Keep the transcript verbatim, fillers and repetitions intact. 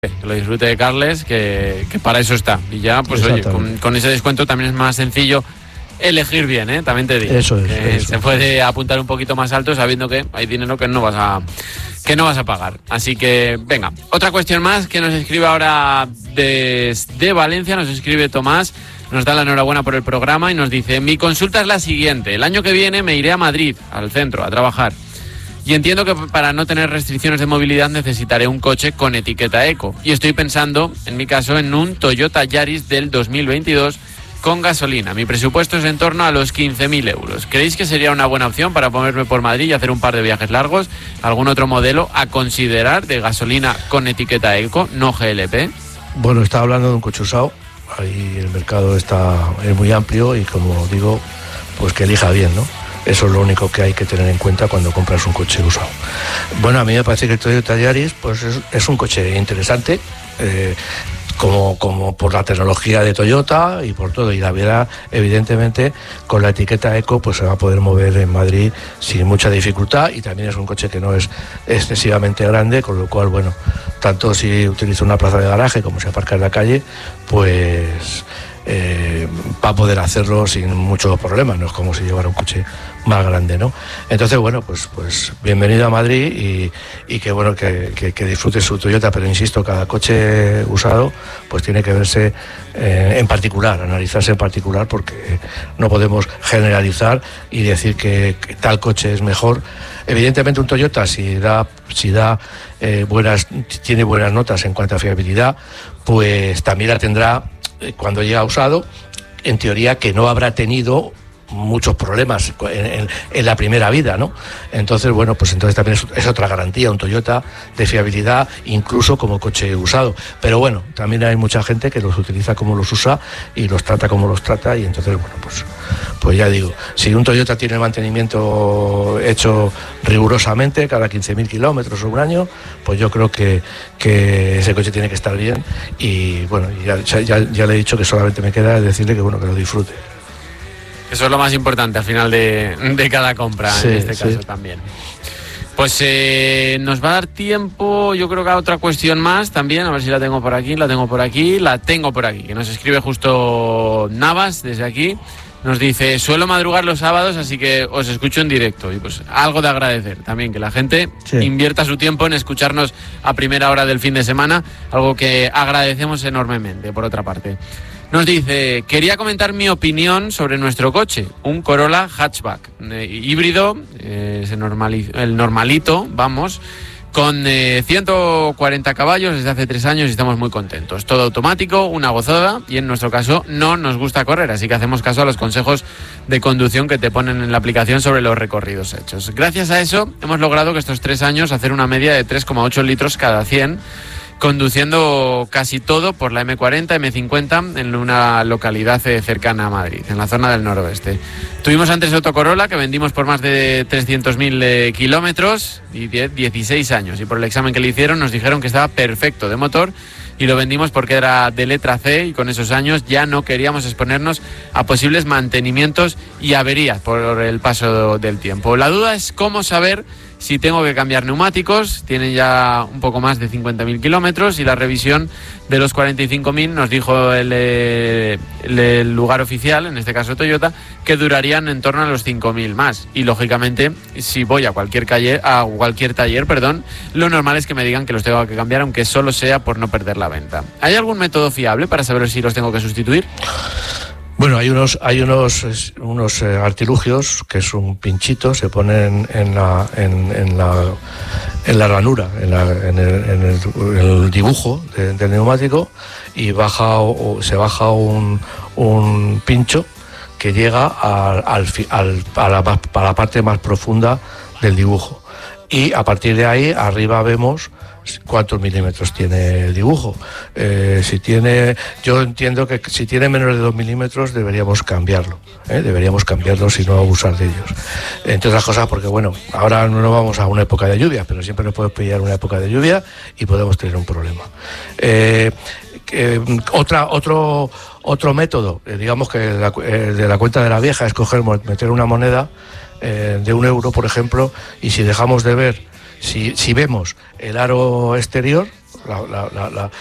Que lo disfrute de Carles, que, que para eso está. Y ya, pues oye, con, con ese descuento también es más sencillo elegir bien, ¿eh? También te digo. Eso es, que eso se es. puede apuntar un poquito más alto sabiendo que hay dinero que no vas a que no vas a pagar. Así que, venga, otra cuestión más que nos escribe ahora desde Valencia, nos escribe Tomás, nos da la enhorabuena por el programa y nos dice: mi consulta es la siguiente, el año que viene me iré a Madrid, al centro, a trabajar. Y entiendo que para no tener restricciones de movilidad necesitaré un coche con etiqueta eco. Y estoy pensando, en mi caso, en un Toyota Yaris del dos mil veintidós con gasolina. Mi presupuesto es en torno a los quince mil euros. ¿Creéis que sería una buena opción para ponerme por Madrid y hacer un par de viajes largos? ¿Algún otro modelo a considerar de gasolina con etiqueta eco, no G L P? Bueno, está hablando de un coche usado. Ahí el mercado está es muy amplio y, como digo, pues que elija bien, ¿no? Eso es lo único que hay que tener en cuenta cuando compras un coche usado. Bueno, a mí me parece que el Toyota Yaris pues es, es un coche interesante, eh, como, como por la tecnología de Toyota y por todo. Y la verdad, evidentemente, con la etiqueta eco pues se va a poder mover en Madrid sin mucha dificultad, y también es un coche que no es excesivamente grande, con lo cual, bueno, tanto si utiliza una plaza de garaje como si aparca en la calle, pues... Eh, va a poder hacerlo sin muchos problemas. No es como si llevara un coche más grande, ¿no? Entonces, bueno, pues pues bienvenido a Madrid y, y que bueno que, que, que disfrute su Toyota, pero insisto, cada coche usado pues tiene que verse eh, en particular, analizarse en particular, porque no podemos generalizar y decir que, que tal coche es mejor. Evidentemente un Toyota, si da si da eh, buenas tiene buenas notas en cuanto a fiabilidad, pues también la tendrá cuando llega usado, en teoría que no habrá tenido muchos problemas en, en, en la primera vida, ¿no? Entonces, bueno, pues entonces también es, es otra garantía, un Toyota de fiabilidad, incluso como coche usado. Pero bueno, también hay mucha gente que los utiliza como los usa y los trata como los trata, y entonces, bueno, pues, pues ya digo, si un Toyota tiene el mantenimiento hecho rigurosamente cada quince mil kilómetros o un año, pues yo creo que, que ese coche tiene que estar bien. Y bueno, ya, ya, ya le he dicho que solamente me queda decirle que bueno, que lo disfrute. Eso es lo más importante al final de, de cada compra, sí, en este caso sí. también. Pues eh, nos va a dar tiempo, yo creo que a otra cuestión más también, a ver si la tengo por aquí, la tengo por aquí, la tengo por aquí, que nos escribe justo Navas desde aquí. Nos dice: suelo madrugar los sábados, así que os escucho en directo. Y pues algo de agradecer también, que la gente sí. invierta su tiempo en escucharnos a primera hora del fin de semana, algo que agradecemos enormemente, por otra parte. Nos dice: quería comentar mi opinión sobre nuestro coche, un Corolla hatchback, eh, híbrido, eh, el, normali- el normalito, vamos, con eh, ciento cuarenta caballos desde hace tres años y estamos muy contentos. Todo automático, una gozada, y en nuestro caso no nos gusta correr, así que hacemos caso a los consejos de conducción que te ponen en la aplicación sobre los recorridos hechos. Gracias a eso hemos logrado que estos tres años hacer una media de tres coma ocho litros cada cien, conduciendo casi todo por la eme cuarenta, eme cincuenta en una localidad cercana a Madrid, en la zona del noroeste. Tuvimos antes otro Corolla que vendimos por más de trescientos mil eh, kilómetros y dieciséis años, y por el examen que le hicieron nos dijeron que estaba perfecto de motor, y lo vendimos porque era de letra C, y con esos años ya no queríamos exponernos a posibles mantenimientos y averías por el paso del tiempo. La duda es cómo saber si tengo que cambiar neumáticos. Tienen ya un poco más de cincuenta mil kilómetros, y la revisión de los cuarenta y cinco mil nos dijo el, el, el lugar oficial, en este caso Toyota, que durarían en torno a los cinco mil más. Y lógicamente, si voy a cualquier calle, a cualquier taller, perdón, lo normal es que me digan que los tengo que cambiar, aunque solo sea por no perder la venta. ¿Hay algún método fiable para saber si los tengo que sustituir? Bueno, hay unos hay unos unos eh, artilugios, que es un pinchito, se ponen en la en, en la en la ranura, en, la, en, el, en, el, en el dibujo de, del neumático, y baja o, o se baja un, un pincho que llega al, al, al, a, la, a la parte más profunda del dibujo, y a partir de ahí arriba vemos cuántos milímetros tiene el dibujo. Eh, si tiene, yo entiendo que si tiene menos de dos milímetros deberíamos cambiarlo, ¿eh? deberíamos cambiarlo si no abusar de ellos. Entre otras cosas porque, bueno, ahora no vamos a una época de lluvia, pero siempre nos puede pillar una época de lluvia y podemos tener un problema. Eh, eh, otra, otro, otro método, eh, digamos que la, eh, de la cuenta de la vieja, es coger, meter una moneda eh, de un euro, por ejemplo, y si dejamos de ver Si, si vemos el aro exterior, la, la, la, la,